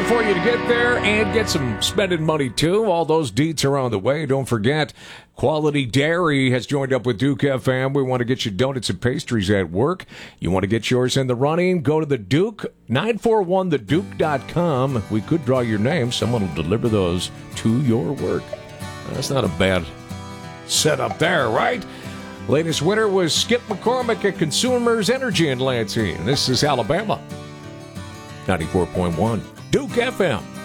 for you to get there and get some spending money, too. All those deets are on the way. Don't forget, Quality Dairy has joined up with Duke FM. We want to get you donuts and pastries at work. You want to get yours in the running? Go to the Duke, 941theduke.com. We could draw your name. Someone will deliver those to your work. That's not a bad setup there, right? Latest winner was Skip McCormick at Consumers Energy in Lansing. This is Alabama. 94.1 Duke FM.